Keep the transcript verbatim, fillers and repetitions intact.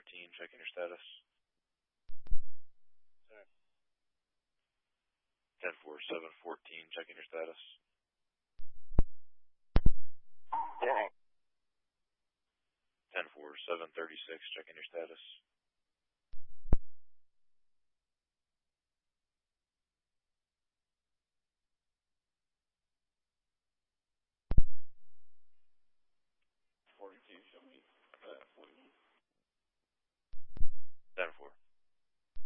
thirteen, checking your status. Sorry. ten four, seven fourteen, checking your status. Yeah. ten four, seven thirty-six, checking your status. forty-two, show me.